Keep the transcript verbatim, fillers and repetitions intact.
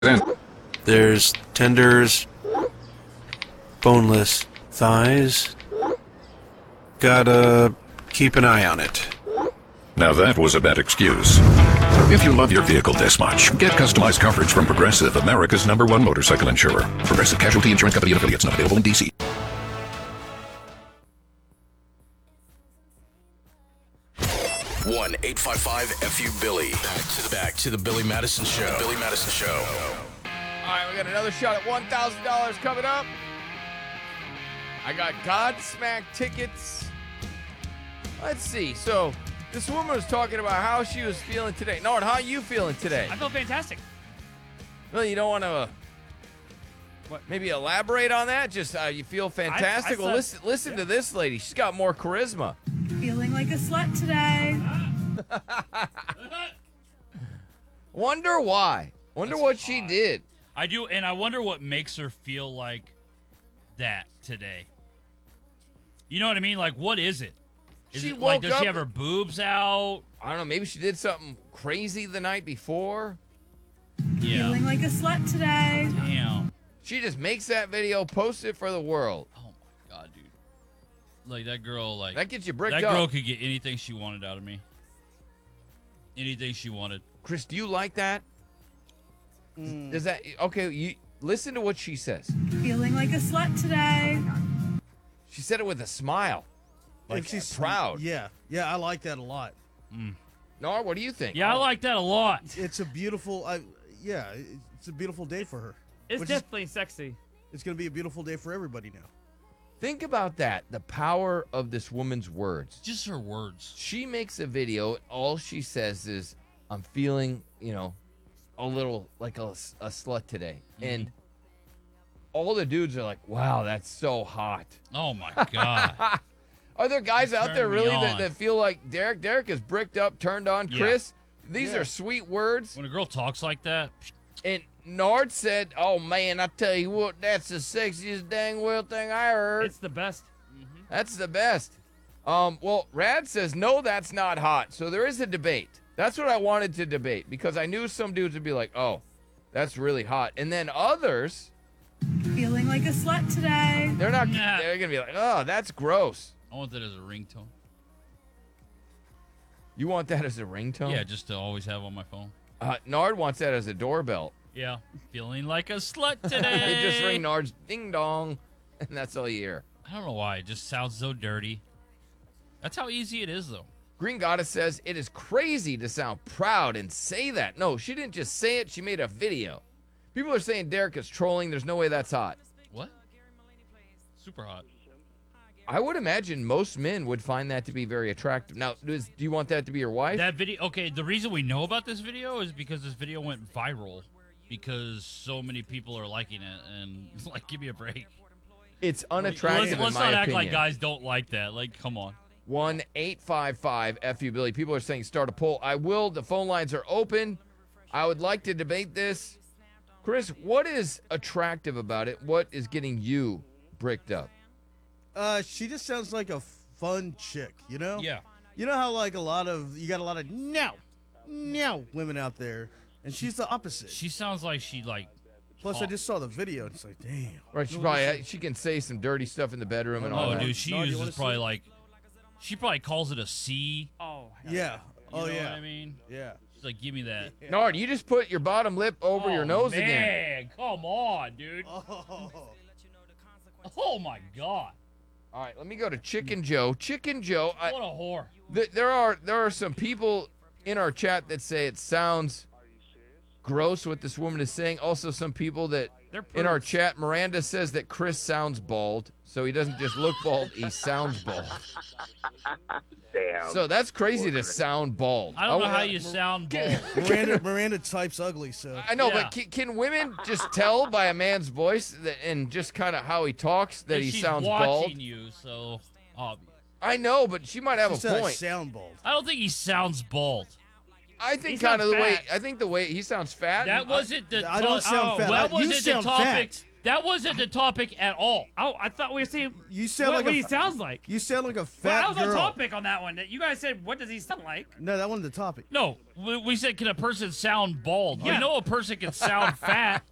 There's tenders, boneless thighs. Gotta keep an eye on it. Now that was a bad excuse. If you love your vehicle this much, get customized coverage from Progressive, America's number one motorcycle insurer. Progressive Casualty Insurance Company and affiliates, not available in D C. one eight five five F U Billy. Back to the back to the Billy Madison Show. The Billy Madison Show. All right, we got another shot at one thousand dollars coming up. I got Godsmack tickets. Let's see. So this woman was talking about how she was feeling today. Nard, how are you feeling today? I feel fantastic. Well, you don't want to uh, what, maybe elaborate on that? Just uh, you feel fantastic? I, I well, said, listen, listen yeah. to this lady. She's got more charisma. Feeling like a slut today. Wonder why. Wonder That's what hot. she did. I do, and I wonder what makes her feel like that today. You know what I mean? Like, what is it? Is She it like, woke does she up- have her boobs out? I don't know. Maybe she did something crazy the night before. Yeah. Feeling like a slut today. Damn. She just makes that video, posts it for the world. Oh my god, dude. Like that girl, like That gets you bricked that up. girl could get anything she wanted out of me. Anything she wanted. Chris, do you like that? Does that okay? You listen to what she says. Feeling like a slut today. She said it with a smile, like If she's proud. Yeah, yeah, I like that a lot. Nar, what do you think? Yeah, I like that a lot. It's a beautiful, I, yeah, it's a beautiful day for her. It's Which is- definitely sexy. It's going to be a beautiful day for everybody now. Think about that. The power of this woman's words. Just her words. She makes a video. All she says is, "I'm feeling, you know, a little like a, a slut today," Mm-hmm. and all the dudes are like, "Wow, that's so hot." Oh my god. Are there guys out there Turn me really that, on. that feel like Derek? Derek is bricked up, turned on. Yeah. Chris, these Yeah. are sweet words. When a girl talks like that, And Nard said, "Oh man, I tell you what, that's the sexiest dang well thing I heard. It's the best. That's the best." Um, well, Rad says, "No, that's not hot." So there is a debate. That's what I wanted to debate because I knew some dudes would be like, "Oh, that's really hot," and then others, Feeling like a slut today. they're not. Nah. They're gonna be like, "Oh, that's gross." I want that as a ringtone. You want that as a ringtone? Yeah, just to always have on my phone. Uh, Nard wants that as a doorbell. Yeah. Feeling like a slut today. They just ring Nard's ding dong, and that's all you hear. I don't know why. It just sounds so dirty. That's how easy it is, though. Green Goddess says it is crazy to sound proud and say that. No, she didn't just say it. She made a video. People are saying Derek is trolling. There's no way that's hot. What? Super hot. I would imagine most men would find that to be very attractive. Now, does, do you want that to be your wife? That video. Okay, the reason we know about this video is because this video went viral because so many people are liking it. And, like, give me a break. It's Let's, unattractive let's in my not act opinion. like guys don't like that. Like, come on. one eight five five F U Billy. People are saying start a poll. I will. The phone lines are open. I would like to debate this. Chris, what is attractive about it? What is getting you bricked up? Uh, she just sounds like a fun chick, you know? Yeah. You know how, like, a lot of, you got a lot of no, no women out there, and she's the opposite. She sounds like she, like, Plus, I just saw the video, and it's like, damn. Right, she No, probably listen. she can say some dirty stuff in the bedroom and all oh, that. dude, she No, do you wanna uses see probably, it? like, she probably calls it a C. Oh, Yeah. You Oh, know yeah. what I mean? Yeah. She's like, give me that. Nard, you just put your bottom lip over oh, your nose man, again. come on, dude. Oh. Oh, my God. All right, let me go to Chicken Joe. Chicken Joe, I, What a whore. th- there are there are some people in our chat that say it sounds gross what this woman is saying. Also, some people that They're in our pervs. chat, Miranda says that Chris sounds bald, so he doesn't just look bald, he sounds bald. Damn. So that's crazy to sound bald. I don't know wa- how you sound bald. Miranda, Miranda types ugly, so. I know, Yeah. but can, can women just tell by a man's voice that, and just kind of how he talks that And he she's sounds watching bald? you, so obvious. I know, but she might have She a said I point. sound bald. I don't think he sounds bald. I think He kind of the sounds way fat. I think the way he sounds fat. That and- wasn't the. I don't sound oh, fat. That You wasn't the sound topic. fat. That wasn't the topic at all. Oh, I thought we were saying You sound what, like what a he f- sounds like. You sound like a Well, fat I was girl. on topic on that one. You guys said, "What does he sound like?" No, that wasn't the topic. No, we, we said, can a person sound bald? Yeah. I know a person can sound fat.